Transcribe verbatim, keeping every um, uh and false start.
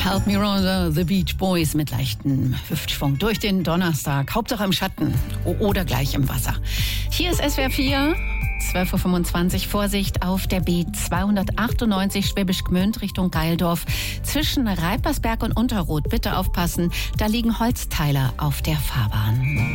Help Me Rosa, The Beach Boys mit leichtem Hüftschwung durch den Donnerstag. Hauptsache im Schatten oder gleich im Wasser. Hier ist S W R vier, zwölf Uhr fünfundzwanzig. Vorsicht auf der B zweihundertachtundneunzig Schwäbisch Gmünd Richtung Geildorf. Zwischen Reipersberg und Unterroth. Bitte aufpassen, da liegen Holzteiler auf der Fahrbahn.